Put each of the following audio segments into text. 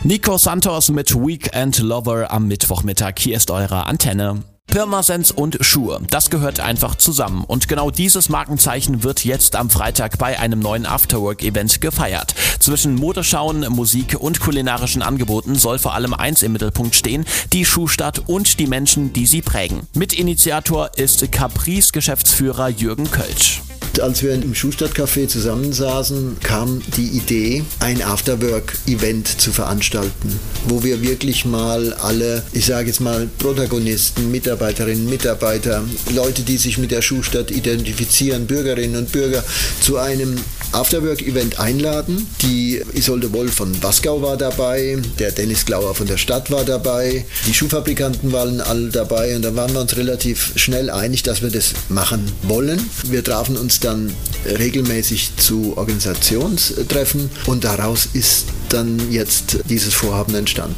Nico Santos mit Weekend Lover am Mittwochmittag. Hier ist eure Antenne. Pirmasens und Schuhe, das gehört einfach zusammen. Und genau dieses Markenzeichen wird jetzt am Freitag bei einem neuen Afterwork-Event gefeiert. Zwischen Modeschauen, Musik und kulinarischen Angeboten soll vor allem eins im Mittelpunkt stehen: die Schuhstadt und die Menschen, die sie prägen. Mitinitiator ist Caprice-Geschäftsführer Jürgen Kölsch. Als wir im Schuhstadt-Café zusammensaßen, kam die Idee, ein Afterwork-Event zu veranstalten, wo wir wirklich mal alle, ich sage jetzt mal, Protagonisten, Mitarbeiterinnen, Mitarbeiter, Leute, die sich mit der Schuhstadt identifizieren, Bürgerinnen und Bürger, zu einem Afterwork-Event einladen. Die Isolde Woll von Wasgau war dabei, der Dennis Glauer von der Stadt war dabei, die Schuhfabrikanten waren alle dabei, und da waren wir uns relativ schnell einig, dass wir das machen wollen. Wir trafen uns dann regelmäßig zu Organisationstreffen und daraus ist dann jetzt dieses Vorhaben entstanden.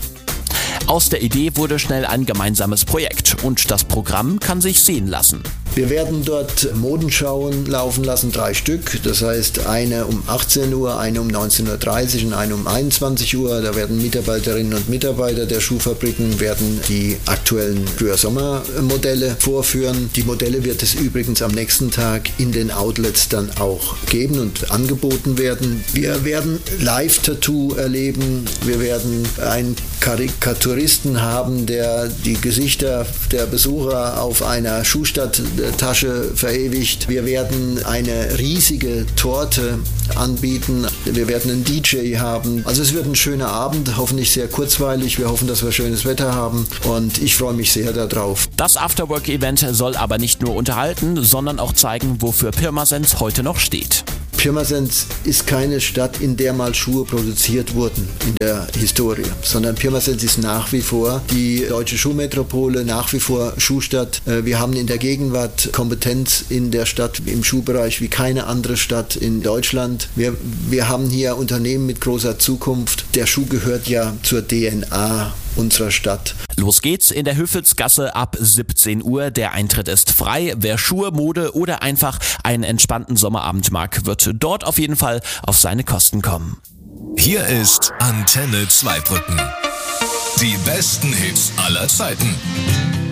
Aus der Idee wurde schnell ein gemeinsames Projekt und das Programm kann sich sehen lassen. Wir werden dort Modenschauen laufen lassen, 3 Stück. Das heißt, eine um 18 Uhr, eine um 19.30 Uhr und eine um 21 Uhr. Da werden Mitarbeiterinnen und Mitarbeiter der Schuhfabriken werden die aktuellen Frühjahr-Sommer-Modelle vorführen. Die Modelle wird es übrigens am nächsten Tag in den Outlets dann auch geben und angeboten werden. Wir werden Live-Tattoo erleben. Wir werden einen Karikaturisten haben, der die Gesichter der Besucher auf einer Schuhstadt-Tasche verewigt. Wir werden eine riesige Torte anbieten. Wir werden einen DJ haben. Also es wird ein schöner Abend, hoffentlich sehr kurzweilig. Wir hoffen, dass wir schönes Wetter haben, und ich freue mich sehr darauf. Das Afterwork-Event soll aber nicht nur unterhalten, sondern auch zeigen, wofür Pirmasens heute noch steht. Pirmasens ist keine Stadt, in der mal Schuhe produziert wurden in der Historie, sondern Pirmasens ist nach wie vor die deutsche Schuhmetropole, nach wie vor Schuhstadt. Wir haben in der Gegenwart Kompetenz in der Stadt im Schuhbereich wie keine andere Stadt in Deutschland. Wir haben hier Unternehmen mit großer Zukunft. Der Schuh gehört ja zur DNA unserer Stadt. Los geht's in der Höfelsgasse ab 17 Uhr. Der Eintritt ist frei. Wer Schuhe, Mode oder einfach einen entspannten Sommerabend mag, wird dort auf jeden Fall auf seine Kosten kommen. Hier ist Antenne Zweibrücken. Die besten Hits aller Zeiten.